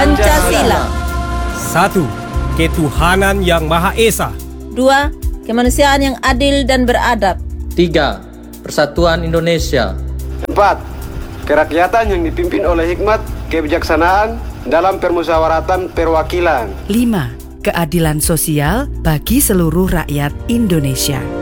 Pancasila. 1. Ketuhanan Yang Maha Esa. 2. Kemanusiaan yang adil dan beradab. 3. Persatuan Indonesia. 4. Kerakyatan yang dipimpin oleh hikmat kebijaksanaan dalam permusyawaratan perwakilan. 5. Keadilan sosial bagi seluruh rakyat Indonesia.